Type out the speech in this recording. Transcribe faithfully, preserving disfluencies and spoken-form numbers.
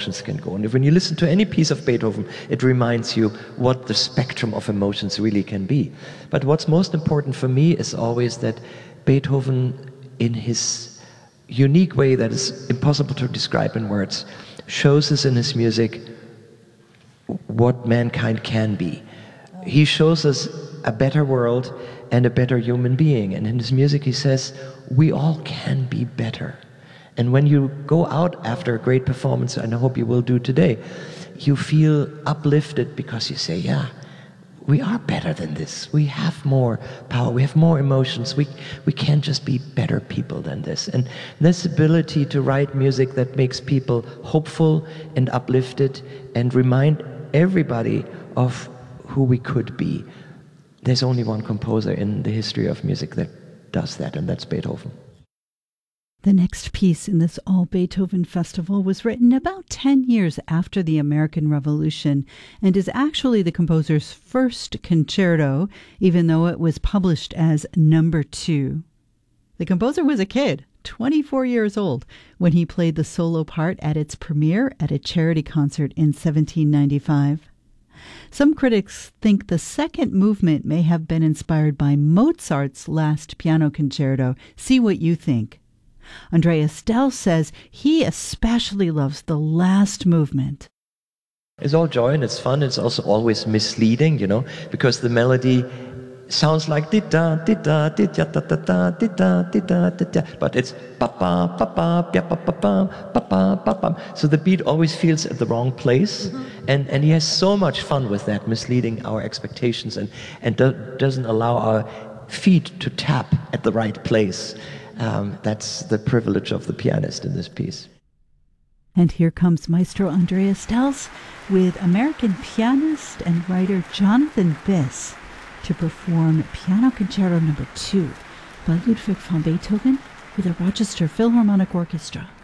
emotions can go. And if when you listen to any piece of Beethoven, it reminds you what the spectrum of emotions really can be. But what's most important for me is always that Beethoven, in his unique way that is impossible to describe in words, shows us in his music what mankind can be. He shows us a better world and a better human being. And in his music he says, we all can be better. And when you go out after a great performance, and I hope you will do today, you feel uplifted because you say, yeah, we are better than this. We have more power. We have more emotions. We, we can just be better people than this. And this ability to write music that makes people hopeful and uplifted and remind everybody of who we could be. There's only one composer in the history of music that does that, and that's Beethoven. The next piece in this All Beethoven Festival was written about ten years after the American Revolution and is actually the composer's first concerto, even though it was published as number two. The composer was a kid, twenty-four years old, when he played the solo part at its premiere at a charity concert in seventeen ninety-five. Some critics think the second movement may have been inspired by Mozart's last piano concerto. See what you think. Andreas Dell says he especially loves the last movement. It's all joy and it's fun. It's also always misleading, you know, because the melody sounds like di da di da di da da da da di da di da di da, but it's pa pa pa pa pa pa pa pa pa pa pa. So the beat always feels at the wrong place, mm-hmm. and and he has so much fun with that, misleading our expectations and and do, doesn't allow our feet to tap at the right place. Um, that's the privilege of the pianist in this piece. And here comes Maestro Andreas Dels with American pianist and writer Jonathan Biss to perform Piano Concerto Number Two by Ludwig van Beethoven with the Rochester Philharmonic Orchestra.